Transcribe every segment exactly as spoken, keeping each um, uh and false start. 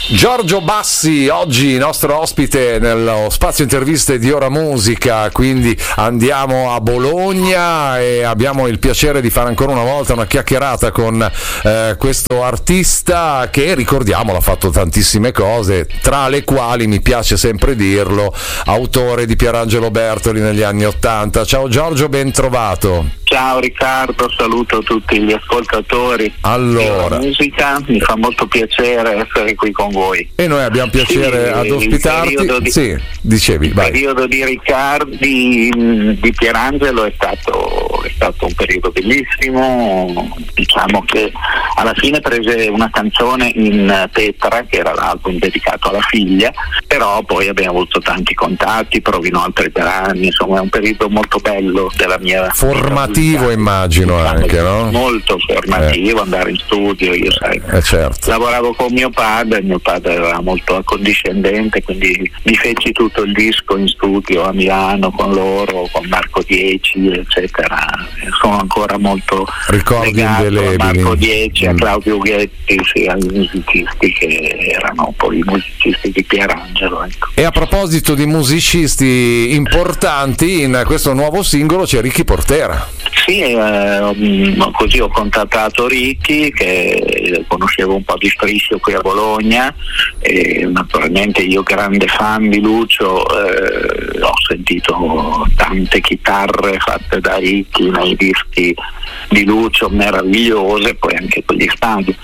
Giorgio Bassi, oggi nostro ospite nello spazio interviste di Ora Musica, quindi andiamo a Bologna e abbiamo il piacere di fare ancora una volta una chiacchierata con eh, questo artista che, ricordiamolo, ha fatto tantissime cose, tra le quali, mi piace sempre dirlo, autore di Pierangelo Bertoli negli anni Ottanta. Ciao Giorgio, ben trovato. Ciao Riccardo, saluto tutti gli ascoltatori. Allora, di musica, mi fa molto piacere essere qui con voi. E noi abbiamo piacere sì, ad ospitarti. Di, sì, dicevi, il vai. Il periodo di Riccardi, di Pierangelo, è stato, è stato un periodo bellissimo. Diciamo che alla fine prese una canzone in Tetra, che era l'album dedicato alla figlia, però poi abbiamo avuto tanti contatti, provino altri per anni, insomma è un periodo molto bello della mia formativo, immagino, diciamo, anche, no? Molto formativo, eh. andare in studio, io sai, eh, certo. lavoravo con mio padre, mio padre era molto accondiscendente, quindi mi feci tutto il disco in studio a Milano con loro, con Marco Dieci, eccetera. Sono ancora molto ricordi legato a Marco Dieci, mm. a Claudio Ghetti, sì, ai musicisti che erano poi i musicisti di Pierangelo, ecco. E a proposito di musicisti importanti, in questo nuovo singolo c'è Ricky Portera. Sì, eh, così ho contattato Ricky, che conoscevo un po' di striscio qui a Bologna, e naturalmente io, grande fan di Lucio, eh, ho sentito tante chitarre fatte da Ricky nei dischi di Lucio, meravigliose, poi anche quegli stadi,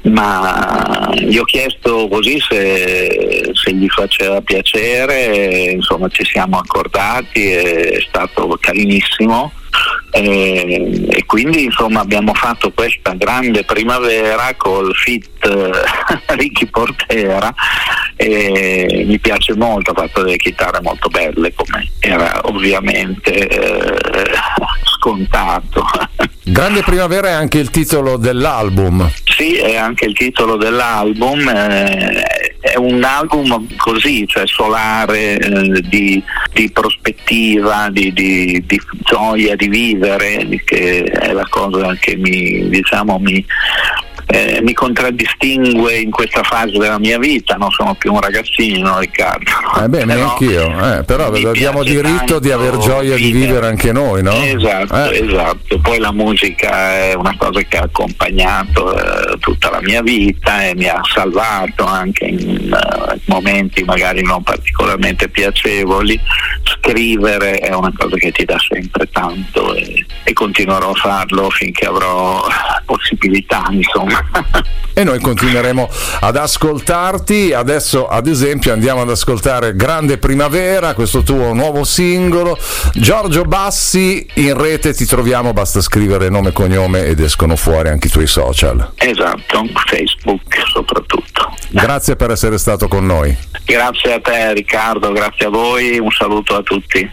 ma gli ho chiesto così se, se gli faceva piacere, insomma ci siamo accordati, è stato carinissimo. E, e quindi insomma abbiamo fatto questa grande primavera col feat uh, Ricky Portera, e mi piace molto, ha fatto delle chitarre molto belle, come era ovviamente eh, scontato. Grande primavera è anche il titolo dell'album. Sì, è anche il titolo dell'album, eh, è un album così, cioè solare, eh, di, di prospettiva, di, di, di gioia di vivere, che è la cosa che mi, diciamo, mi, eh, mi contraddistingue in questa fase della mia vita. Non sono più un ragazzino, Riccardo. Eh beh, neanch'io, eh, però abbiamo diritto di aver gioia vivere. di vivere anche noi, no? Esatto, eh. esatto. Poi la musica è una cosa che ha accompagnato eh, tutta la mia vita e mi ha salvato anche in uh, momenti magari non particolarmente piacevoli. Scrivere è una cosa che ti dà sempre tanto, e, e continuerò a farlo finché avrò possibilità, insomma. E noi continueremo ad ascoltarti. Adesso ad esempio andiamo ad ascoltare Grande Primavera, questo tuo nuovo singolo. Giorgio Bassi, in rete ti troviamo, basta scrivere nome e cognome ed escono fuori anche i tuoi social. Esatto, Facebook soprattutto. Grazie per essere stato con noi. Grazie a te Riccardo, grazie a voi, un saluto a tutti.